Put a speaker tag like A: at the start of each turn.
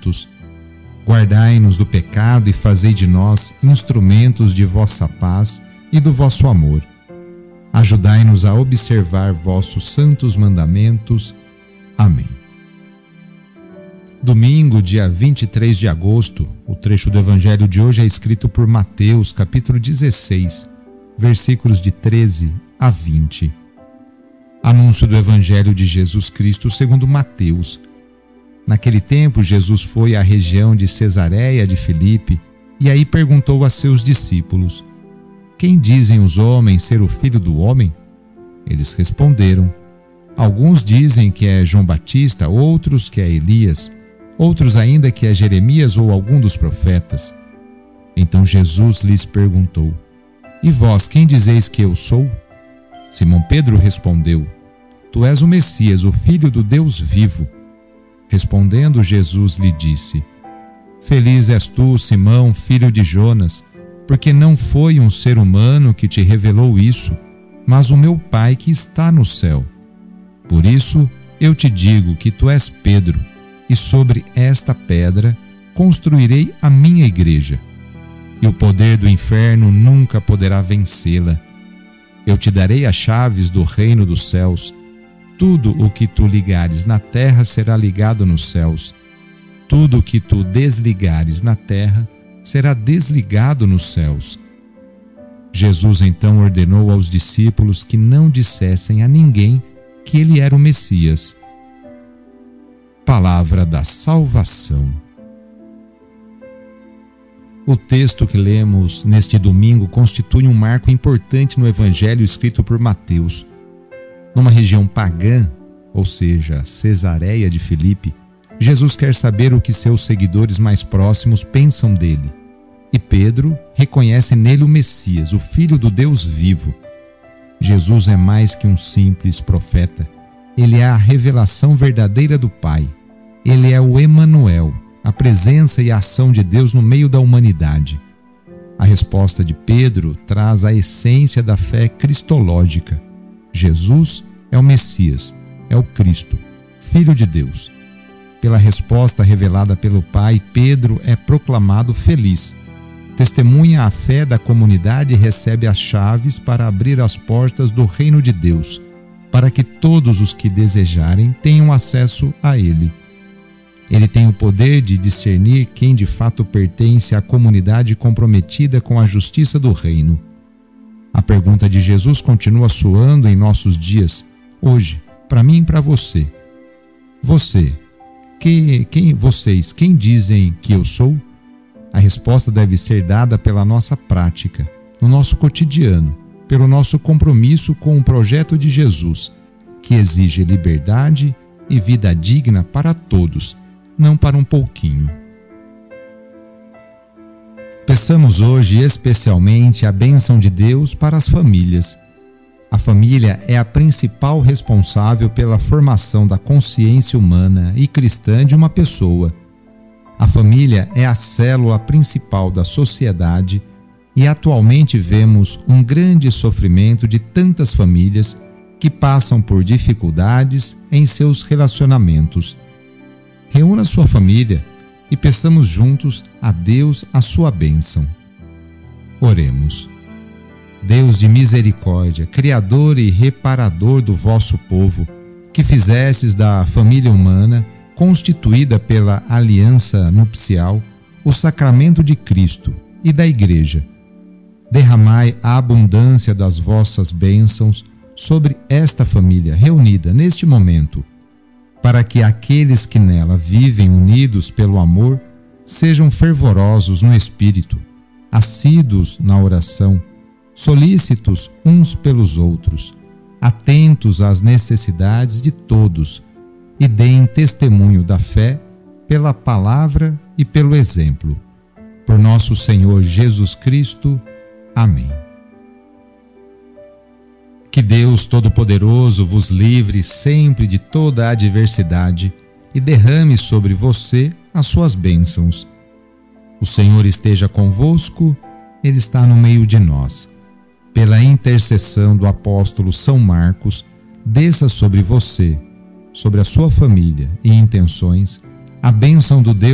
A: santos. Guardai-nos do pecado e fazei de nós instrumentos de vossa paz e do vosso amor. Ajudai-nos a observar vossos santos mandamentos. Amém. Domingo, dia 23 de agosto, o trecho do Evangelho de hoje é escrito por Mateus, capítulo 16, versículos de 13 a 20. Anúncio do Evangelho de Jesus Cristo segundo Mateus. Naquele tempo, Jesus foi à região de Cesareia de Filipe e aí perguntou a seus discípulos: Quem dizem os homens ser o Filho do Homem? Eles responderam: Alguns dizem que é João Batista, outros que é Elias, outros ainda que é Jeremias ou algum dos profetas. Então Jesus lhes perguntou: E vós, quem dizeis que eu sou? Simão Pedro respondeu: Tu és o Messias, o Filho do Deus vivo. Respondendo, Jesus lhe disse: Feliz és tu, Simão, filho de Jonas, porque não foi um ser humano que te revelou isso, mas o meu Pai que está no céu. Por isso eu te digo que tu és Pedro, e sobre esta pedra construirei a minha igreja, e o poder do inferno nunca poderá vencê-la. Eu te darei as chaves do reino dos céus. Tudo o que tu ligares na terra será ligado nos céus. Tudo o que tu desligares na terra será desligado nos céus. Jesus então ordenou aos discípulos que não dissessem a ninguém que ele era o Messias. Palavra da salvação. O texto que lemos neste domingo constitui um marco importante no Evangelho escrito por Mateus. Numa região pagã, ou seja, Cesareia de Filipe, Jesus quer saber o que seus seguidores mais próximos pensam dele. E Pedro reconhece nele o Messias, o Filho do Deus vivo. Jesus é mais que um simples profeta. Ele é a revelação verdadeira do Pai. Ele é o Emanuel, a presença e a ação de Deus no meio da humanidade. A resposta de Pedro traz a essência da fé cristológica. Jesus é o Messias, é o Cristo, Filho de Deus. Pela resposta revelada pelo Pai, Pedro é proclamado feliz. Testemunha a fé da comunidade e recebe as chaves para abrir as portas do reino de Deus, para que todos os que desejarem tenham acesso a ele. Ele tem o poder de discernir quem de fato pertence à comunidade comprometida com a justiça do reino. A pergunta de Jesus continua soando em nossos dias, hoje, para mim e para você. Quem dizem que eu sou? A resposta deve ser dada pela nossa prática, no nosso cotidiano, pelo nosso compromisso com o projeto de Jesus, que exige liberdade e vida digna para todos, não para um pouquinho. Peçamos hoje especialmente a bênção de Deus para as famílias. A família é a principal responsável pela formação da consciência humana e cristã de uma pessoa. A família é a célula principal da sociedade e atualmente vemos um grande sofrimento de tantas famílias que passam por dificuldades em seus relacionamentos. Reúna sua família e peçamos juntos a Deus a sua bênção. Oremos. Deus de misericórdia, Criador e reparador do vosso povo, que fizestes da família humana, constituída pela aliança nupcial, o sacramento de Cristo e da Igreja, derramai a abundância das vossas bênçãos sobre esta família reunida neste momento, para que aqueles que nela vivem unidos pelo amor sejam fervorosos no espírito, assíduos na oração, solícitos uns pelos outros, atentos às necessidades de todos e deem testemunho da fé pela palavra e pelo exemplo. Por nosso Senhor Jesus Cristo. Amém. Que Deus Todo-Poderoso vos livre sempre de toda a adversidade e derrame sobre você as suas bênçãos. O Senhor esteja convosco, Ele está no meio de nós. Pela intercessão do apóstolo São Marcos, desça sobre você, sobre a sua família e intenções, a bênção do Deus